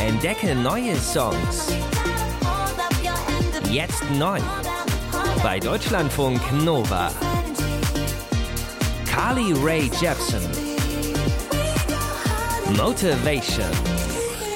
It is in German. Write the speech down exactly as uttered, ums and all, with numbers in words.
Entdecke neue Songs. Jetzt neu. Bei Deutschlandfunk Nova. Carly Rae Jepsen. Motivation.